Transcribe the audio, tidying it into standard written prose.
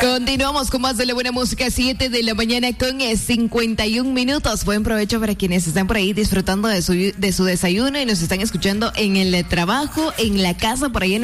Continuamos con más de la buena música, 7 de la mañana con 51 minutos. Buen provecho para quienes están por ahí disfrutando de su desayuno y nos están escuchando en el trabajo, en la casa, por ahí en